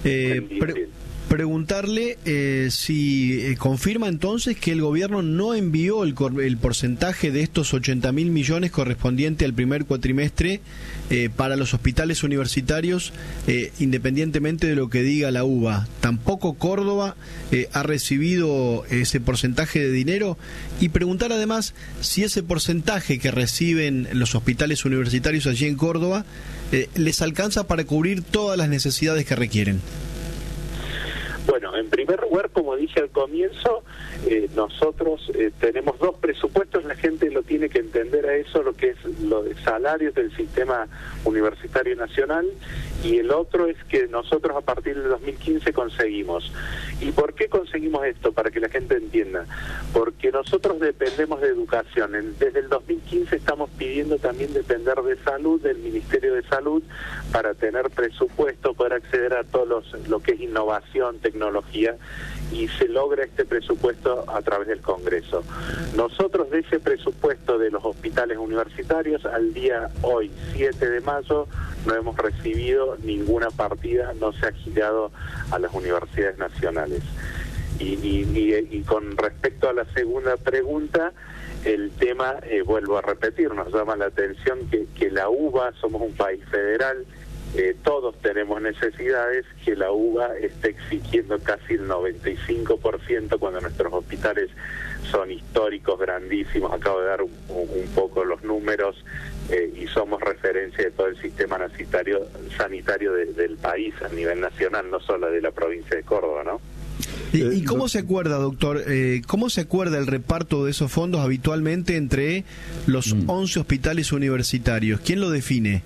Preguntarle si confirma entonces que el gobierno no envió el porcentaje de estos 80.000 millones correspondiente al primer cuatrimestre para los hospitales universitarios, independientemente de lo que diga la UBA. Tampoco Córdoba ha recibido ese porcentaje de dinero, y preguntar además si ese porcentaje que reciben los hospitales universitarios allí en Córdoba les alcanza para cubrir todas las necesidades que requieren. Bueno, en primer lugar, como dije al comienzo, nosotros tenemos dos presupuestos, la gente lo tiene que entender a eso, lo que es lo de salarios del sistema universitario nacional, y el otro es que nosotros a partir del 2015 conseguimos. ¿Y por qué conseguimos esto? Para que la gente entienda. Porque nosotros dependemos de educación. Desde el 2015 estamos pidiendo también depender de salud, del Ministerio de Salud, para tener presupuesto, poder acceder a todo lo que es innovación, tecnología, y se logra este presupuesto a través del Congreso. Nosotros de ese presupuesto de los hospitales universitarios, al día hoy, 7 de mayo, no hemos recibido ninguna partida, no se ha girado a las universidades nacionales. Y con respecto a la segunda pregunta, el tema, vuelvo a repetir, nos llama la atención que la UBA, somos un país federal, todos tenemos necesidades, que la UBA esté exigiendo casi el 95% cuando nuestros hospitales son históricos, grandísimos. Acabo de dar un poco los números, y somos referencia de todo el sistema sanitario del país a nivel nacional, no solo de la provincia de Córdoba, ¿no? ¿Y cómo se acuerda, doctor? ¿Cómo se acuerda el reparto de esos fondos habitualmente entre los 11 hospitales universitarios? ¿Quién lo define?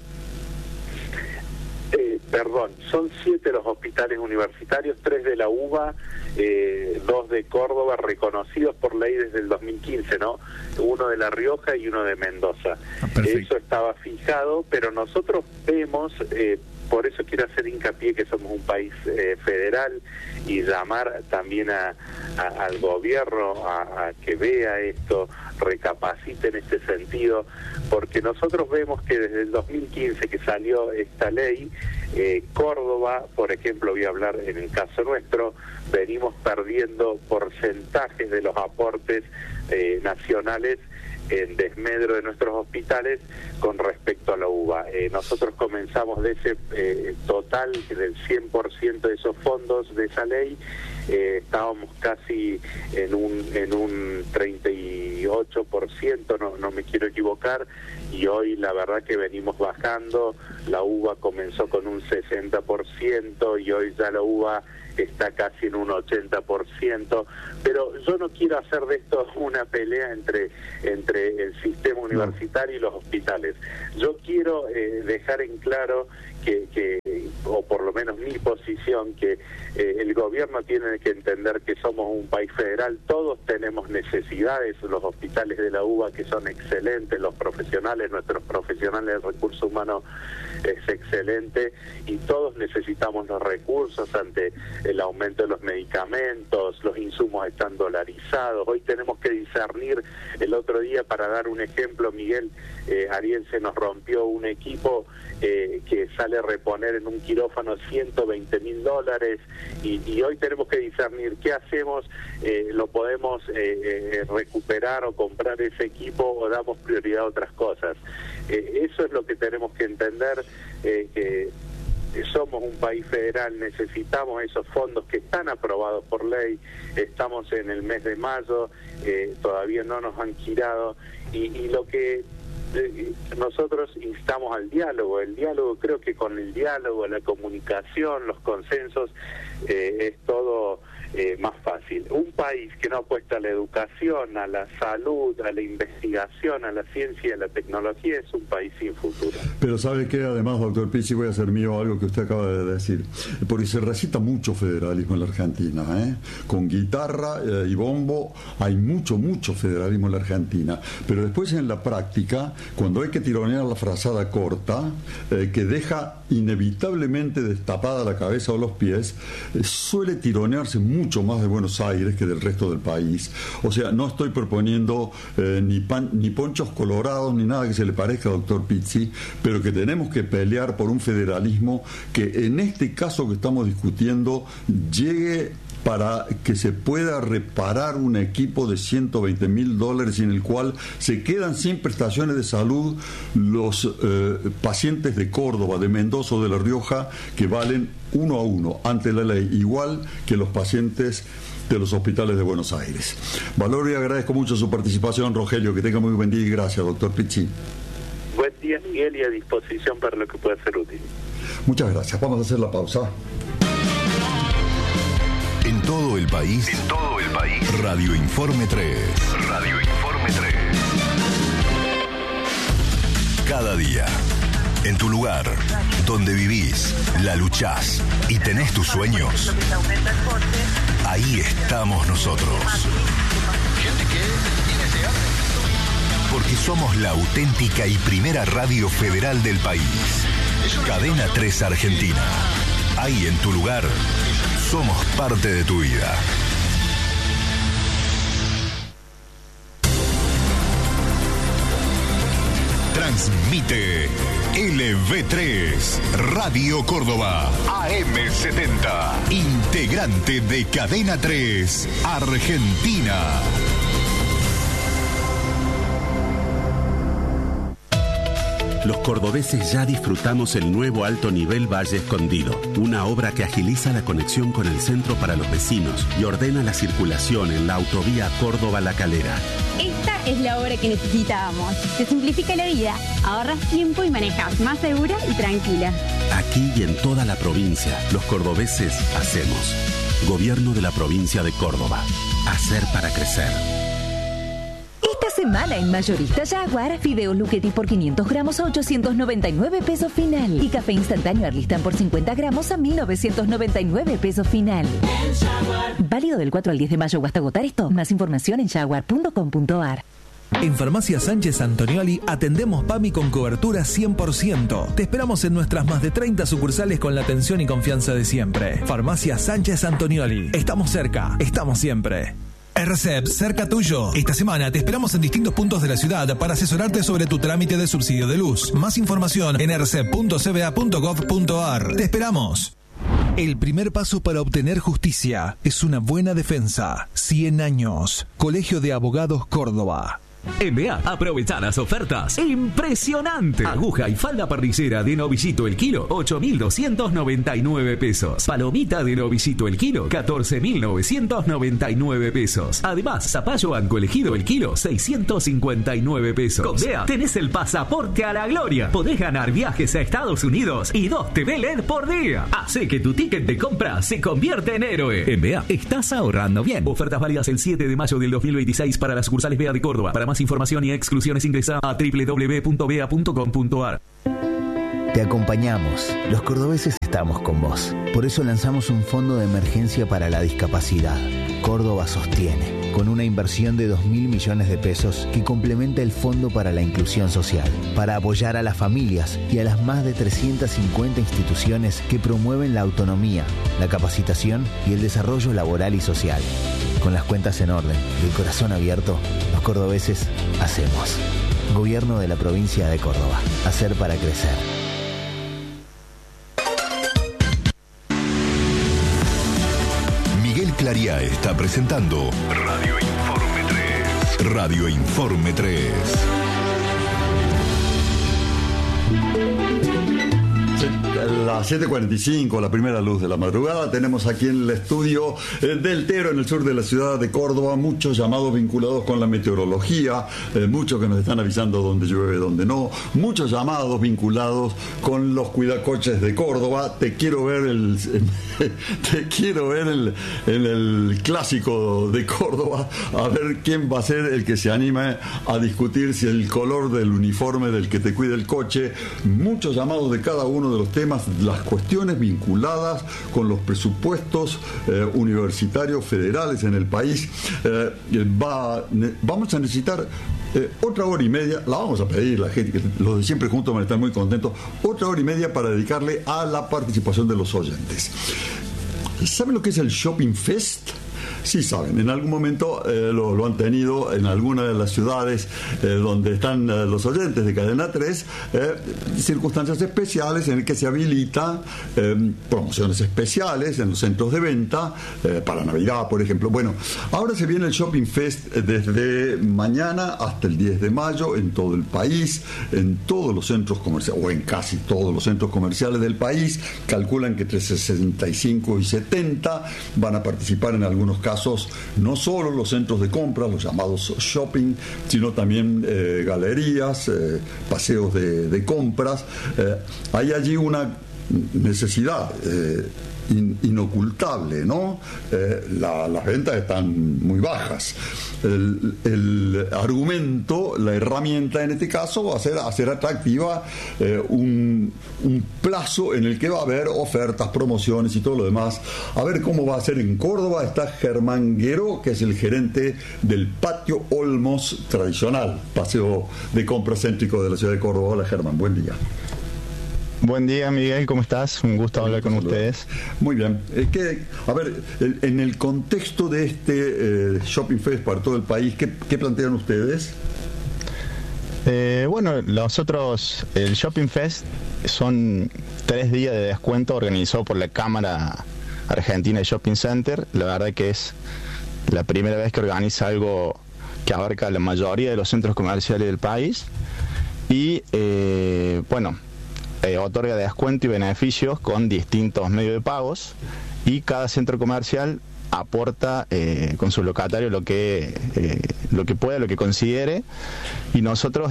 Perdón, son 7 los hospitales universitarios, 3 de la UBA, 2 de Córdoba, reconocidos por ley desde el 2015, ¿no? Uno de La Rioja y uno de Mendoza. Eso estaba fijado, pero nosotros vemos, por eso quiero hacer hincapié que somos un país federal, y llamar también al gobierno a que vea esto, recapacite en este sentido, porque nosotros vemos que desde el 2015 que salió esta ley, Córdoba, por ejemplo, voy a hablar en el caso nuestro, venimos perdiendo porcentajes de los aportes nacionales en desmedro de nuestros hospitales con respecto a la UBA. Nosotros comenzamos de ese total, del 100% de esos fondos de esa ley, estábamos casi en un 38%, no me quiero equivocar, y hoy la verdad que venimos bajando. La UBA comenzó con un 60% y hoy ya la UBA está casi en un 80%, pero yo no quiero hacer de esto una pelea entre el sistema universitario y los hospitales. Yo quiero dejar en claro que, o por lo menos mi posición, que el gobierno tiene que entender que somos un país federal, todos tenemos necesidades, los hospitales de la UBA que son excelentes, los profesionales, nuestros profesionales de recursos humanos es excelente, y todos necesitamos los recursos ante el aumento de los medicamentos, los insumos están dolarizados. Hoy tenemos que discernir. El otro día, para dar un ejemplo, Miguel, Ariel, se nos rompió un equipo que sale a reponer en un quirófano $120.000, y hoy tenemos que discernir qué hacemos. Lo podemos recuperar o comprar ese equipo, o damos prioridad a otras cosas. Eso es lo que tenemos que entender, que somos un país federal, necesitamos esos fondos que están aprobados por ley. Estamos en el mes de mayo, todavía no nos han girado, y lo que nosotros instamos al diálogo. El diálogo, creo que con el diálogo, la comunicación, los consensos, es todo más fácil. Un país que no apuesta a la educación, a la salud, a la investigación, a la ciencia y a la tecnología es un país sin futuro. Pero ¿sabe qué? Además, doctor Pizzi, voy a hacer mío algo que usted acaba de decir, porque se recita mucho federalismo en la Argentina, con guitarra y bombo hay mucho federalismo en la Argentina, pero después en la práctica, cuando hay que tironear la frazada corta, que deja inevitablemente destapada la cabeza o los pies, suele tironearse mucho más de Buenos Aires que del resto del país. O sea, no estoy proponiendo ni ponchos colorados ni nada que se le parezca, doctor Pizzi, pero que tenemos que pelear por un federalismo que en este caso que estamos discutiendo llegue para que se pueda reparar un equipo de $120.000 en el cual se quedan sin prestaciones de salud los pacientes de Córdoba, de Mendoza o de La Rioja, que valen 1 a 1 ante la ley, igual que los pacientes de los hospitales de Buenos Aires. Valoro y agradezco mucho su participación, Rogelio, que tenga muy buen día, y gracias, doctor Pizzi. Buen día, Miguel, y a disposición para lo que pueda ser útil. Muchas gracias. Vamos a hacer la pausa. En todo el país. Radio Informe 3. Radio Informe 3. Cada día, en tu lugar, donde vivís, la luchás y tenés tus sueños, ahí estamos nosotros. Porque somos la auténtica y primera radio federal del país. Cadena 3 Argentina. Ahí en tu lugar, somos parte de tu vida. Transmite LV3, Radio Córdoba, AM70, integrante de Cadena 3, Argentina. Los cordobeses ya disfrutamos el nuevo Alto Nivel Valle Escondido, una obra que agiliza la conexión con el centro para los vecinos y ordena la circulación en la autovía Córdoba-La Calera. Esta es la obra que necesitábamos. Te simplifica la vida, ahorras tiempo y manejas más segura y tranquila. Aquí y en toda la provincia, los cordobeses hacemos. Gobierno de la provincia de Córdoba. Hacer para crecer. Esta semana en Mayorista Jaguar, fideos Luchetti por 500 gramos a 899 pesos final. Y café instantáneo Arlistan por 50 gramos a 1999 pesos final. Válido del 4 al 10 de mayo o hasta agotar esto. Más información en jaguar.com.ar. En Farmacia Sánchez Antonioli atendemos PAMI con cobertura 100%. Te esperamos en nuestras más de 30 sucursales con la atención y confianza de siempre. Farmacia Sánchez Antonioli. Estamos cerca, estamos siempre. RCEP, cerca tuyo. Esta semana te esperamos en distintos puntos de la ciudad para asesorarte sobre tu trámite de subsidio de luz. Más información en rcep.cba.gov.ar. Te esperamos. El primer paso para obtener justicia es una buena defensa. 100 años. Colegio de Abogados Córdoba. MA, aprovecha las ofertas. ¡Impresionante! Aguja y falda parrillera de novillito el kilo, 8.299 pesos. Palomita de novillito el kilo, 14.999 pesos. Además, zapallo banco elegido el kilo, 659 pesos. Con DEA tenés el pasaporte a la gloria. Podés ganar viajes a Estados Unidos y 2 TV LED por día. Hace que tu ticket de compra se convierta en héroe. En BEA, estás ahorrando bien. Ofertas válidas el 7 de mayo del 2026 para las sucursales BEA de Córdoba. Para más información y exclusiones ingresa a www.bea.com.ar. Te acompañamos. Los cordobeses estamos con vos. Por eso lanzamos un fondo de emergencia para la discapacidad. Córdoba sostiene, con una inversión de 2.000 millones de pesos que complementa el Fondo para la Inclusión Social, para apoyar a las familias y a las más de 350 instituciones que promueven la autonomía, la capacitación y el desarrollo laboral y social. Con las cuentas en orden y el corazón abierto, los cordobeses hacemos. Gobierno de la provincia de Córdoba. Hacer para crecer. Miguel Clariá está presentando Radio Informe 3. Radio Informe 3. Las 7:45, la primera luz de la madrugada. Tenemos aquí en el estudio del Tero, en el sur de la ciudad de Córdoba, muchos llamados vinculados con la meteorología, muchos que nos están avisando dónde llueve, dónde no, muchos llamados vinculados con los cuidacoches de Córdoba. Te quiero ver en el clásico de Córdoba, a ver quién va a ser el que se anime a discutir si el color del uniforme del que te cuida el coche. Muchos llamados de cada uno de los temas, las cuestiones vinculadas con los presupuestos universitarios federales en el país. Vamos a necesitar otra hora y media, la vamos a pedir, la gente, los de siempre juntos van a estar muy contentos, otra hora y media para dedicarle a la participación de los oyentes. ¿Saben lo que es el Shopping Fest? Sí saben, en algún momento lo han tenido en alguna de las ciudades donde están los oyentes de Cadena 3, circunstancias especiales en el que se habilita promociones especiales en los centros de venta, para Navidad, por ejemplo. Bueno, ahora se viene el Shopping Fest desde mañana hasta el 10 de mayo en todo el país, en todos los centros comerciales, o en casi todos los centros comerciales del país. Calculan que entre 65 y 70 van a participar en algunos casos, no solo los centros de compra, los llamados shopping, sino también galerías, paseos de compras. Hay allí una necesidad inocultable, ¿no? Las ventas están muy bajas. El argumento, la herramienta en este caso va a ser hacer atractiva un plazo en el que va a haber ofertas, promociones y todo lo demás. A ver cómo va a ser en Córdoba. Está Germán Gueró, que es el gerente del Patio Olmos tradicional, paseo de compra céntrico de la ciudad de Córdoba. Hola Germán, buen día. Buen día, Miguel, ¿cómo estás? Un gusto hablar con ustedes. Muy bien. A ver, en el contexto de este Shopping Fest para todo el país, ¿qué plantean ustedes? Bueno, nosotros, el Shopping Fest son 3 días de descuento organizado por la Cámara Argentina de Shopping Center. La verdad que es la primera vez que organiza algo que abarca la mayoría de los centros comerciales del país. Y, bueno, otorga descuento y beneficios con distintos medios de pagos, y cada centro comercial aporta con su locatario lo que pueda, lo que considere, y nosotros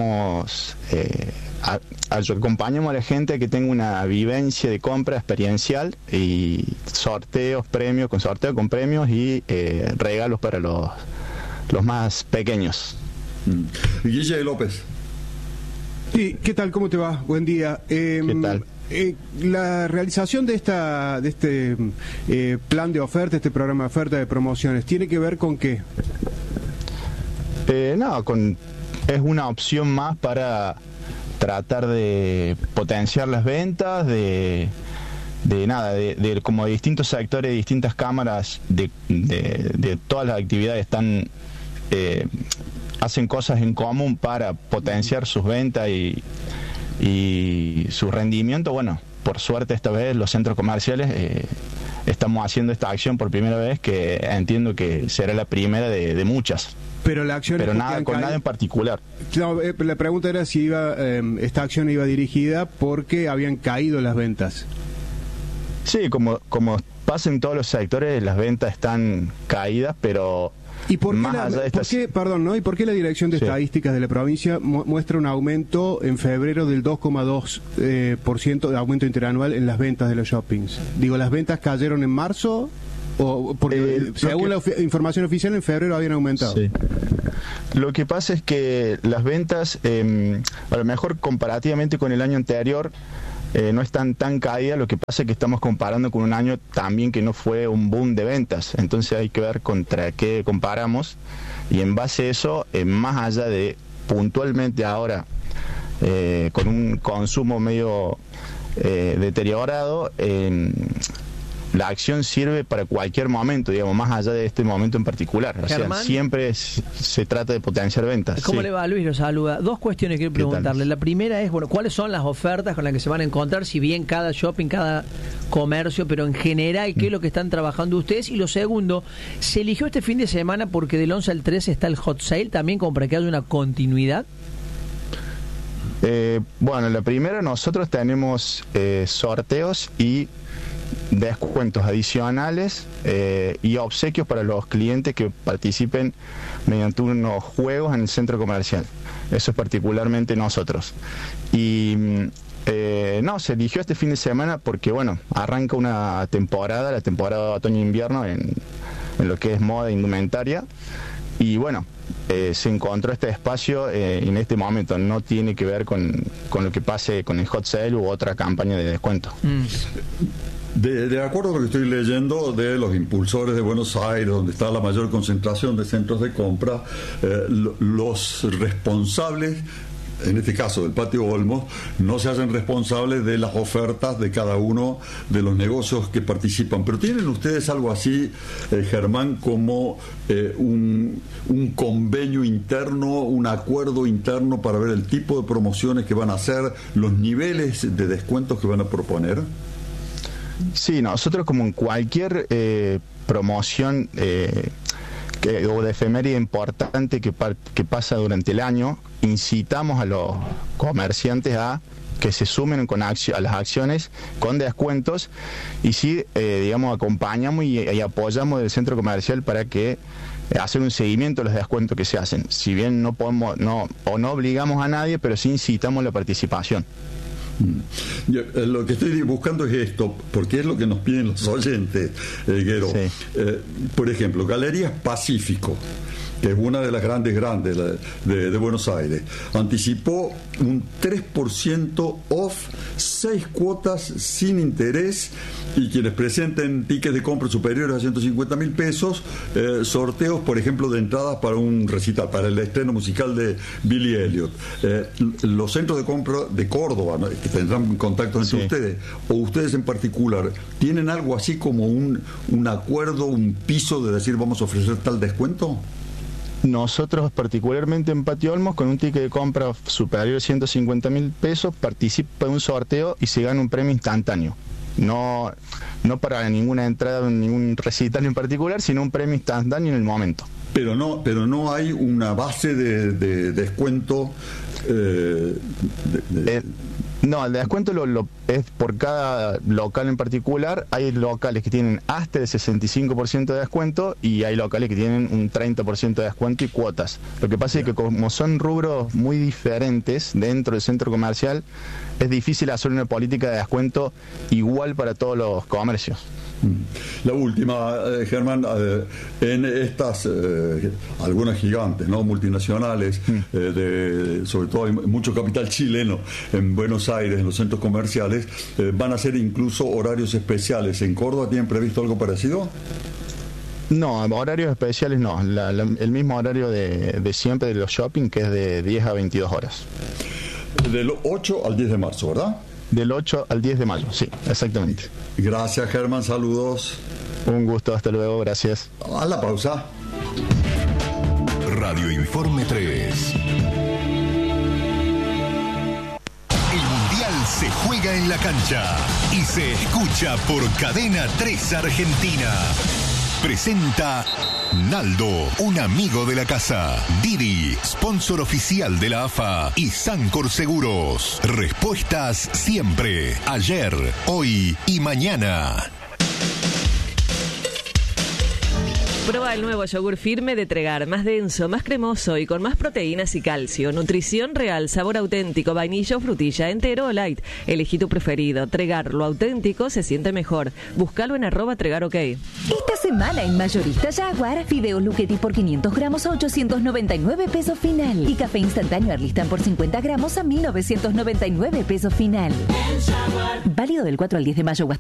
acompañamos a la gente a que tenga una vivencia de compra experiencial, y sorteos, premios, con sorteo con premios y regalos para los más pequeños. Guille López. Sí, ¿qué tal? ¿Cómo te va? Buen día. ¿Qué tal? La realización de este plan de oferta, este programa de oferta de promociones, ¿tiene que ver con qué? Es una opción más para tratar de potenciar las ventas, de como distintos sectores, distintas cámaras de todas las actividades están hacen cosas en común para potenciar sus ventas y su rendimiento. Bueno, por suerte esta vez los centros comerciales estamos haciendo esta acción por primera vez, que entiendo que será la primera de muchas. Pero la acción nada en particular. No, la pregunta era si esta acción iba dirigida porque habían caído las ventas. Sí, como pasa en todos los sectores, las ventas están caídas, pero ¿Y por qué la Dirección de Estadísticas de la provincia muestra un aumento en febrero del 2,2% de aumento interanual en las ventas de los shoppings? Digo, ¿las ventas cayeron en marzo? O porque según la información oficial en febrero habían aumentado. Sí. Lo que pasa es que las ventas, a lo mejor comparativamente con el año anterior, no están tan caídas. Lo que pasa es que estamos comparando con un año también que no fue un boom de ventas, entonces hay que ver contra qué comparamos, y en base a eso, más allá de puntualmente ahora con un consumo medio deteriorado, la acción sirve para cualquier momento, digamos, más allá de este momento en particular. O sea, siempre se trata de potenciar ventas. ¿Cómo le va? Luis lo saluda. 2 cuestiones quiero preguntarle. La primera es, bueno, ¿cuáles son las ofertas con las que se van a encontrar? Si bien cada shopping, cada comercio, pero en general, ¿qué es lo que están trabajando ustedes? Y lo segundo, ¿se eligió este fin de semana porque del 11 al 13 está el hot sale también, como para que haya una continuidad? Bueno, la primera, nosotros tenemos sorteos y descuentos adicionales y obsequios para los clientes que participen mediante unos juegos en el centro comercial. Eso es particularmente nosotros. Y se eligió este fin de semana porque, bueno, arranca una temporada, la temporada de otoño-invierno en lo que es moda e indumentaria. Y bueno, se encontró este espacio en este momento. No tiene que ver con lo que pase con el hot sale u otra campaña de descuento. De acuerdo a lo que estoy leyendo de los impulsores de Buenos Aires, donde está la mayor concentración de centros de compra, los responsables, en este caso del Patio Olmos, no se hacen responsables de las ofertas de cada uno de los negocios que participan. Pero ¿tienen ustedes algo así, Germán, como un convenio interno, un acuerdo interno para ver el tipo de promociones que van a hacer, los niveles de descuentos que van a proponer? Sí, nosotros, como en cualquier promoción o de efeméride importante que pasa durante el año, incitamos a los comerciantes a que se sumen a las acciones con descuentos, y sí, digamos, acompañamos y apoyamos del centro comercial para que hacer un seguimiento de los descuentos que se hacen. Si bien no podemos, no obligamos a nadie, pero sí incitamos la participación. Lo que estoy buscando es esto, porque es lo que nos piden los oyentes, Guero. Sí. Por ejemplo, Galerías Pacífico, que es una de las grandes de Buenos Aires, anticipó un 3% off, 6 cuotas sin interés, y quienes presenten tickets de compra superiores a 150.000 pesos, sorteos, por ejemplo, de entradas para un recital, para el estreno musical de Billy Elliot. Los centros de compra de Córdoba, ¿no?, que tendrán contacto entre ustedes, o ustedes en particular, ¿tienen algo así como un acuerdo, un piso de decir vamos a ofrecer tal descuento? Nosotros, particularmente en Patio Olmos, con un ticket de compra superior a 150.000 pesos, participa en un sorteo y se gana un premio instantáneo. No para ninguna entrada en ningún recital en particular, sino un premio instantáneo en el momento. Pero no hay una base de descuento. No, el descuento es por cada local en particular. Hay locales que tienen hasta el 65% de descuento y hay locales que tienen un 30% de descuento y cuotas. Lo que pasa es que como son rubros muy diferentes dentro del centro comercial, es difícil hacer una política de descuento igual para todos los comercios. La última, Germán, en estas algunas gigantes, ¿no?, multinacionales, sobre todo hay mucho capital chileno en Buenos Aires, en los centros comerciales, van a hacer incluso horarios especiales. ¿En Córdoba tienen previsto algo parecido? No, horarios especiales no, el mismo horario de siempre de los shopping, que es de 10 a 22 horas. Del 8 al 10 de marzo, ¿verdad? Del 8 al 10 de mayo, sí, exactamente. Gracias, Germán, saludos. Un gusto, hasta luego, gracias. A la pausa. Radio Informe 3. El Mundial se juega en la cancha y se escucha por Cadena 3 Argentina. Presenta Naldo, un amigo de la casa. Didi, sponsor oficial de la AFA. Y Sancor Seguros. Respuestas siempre, ayer, hoy y mañana. Prueba el nuevo yogur firme de Tregar, más denso, más cremoso y con más proteínas y calcio. Nutrición real, sabor auténtico, vainilla o frutilla, entero o light. Elegí tu preferido. Tregar, lo auténtico se siente mejor. Búscalo en @TregarOK. Esta semana en Mayorista Jaguar, fideos Luchetti por 500 gramos a 899 pesos final. Y café instantáneo Arlistan por 50 gramos a 1999 pesos final. Válido del 4 al 10 de mayo.